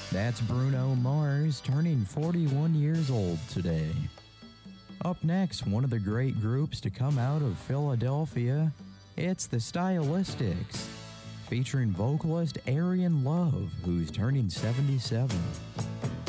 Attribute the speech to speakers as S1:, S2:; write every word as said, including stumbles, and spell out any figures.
S1: That's Bruno Mars turning forty-one years old today. Up next, one of the great groups to come out of Philadelphia, it's the Stylistics, featuring vocalist Arian Love, who's turning seventy-seven.